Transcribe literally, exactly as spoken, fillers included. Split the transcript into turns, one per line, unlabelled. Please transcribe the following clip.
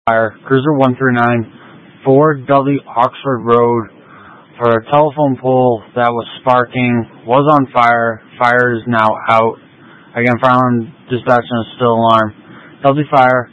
Fire, Cruiser one three nine, four W Oxford Road, for a telephone pole that was sparking, was on fire. Fire is now out. Again, fire alarm dispatch and a still alarm. W Fire.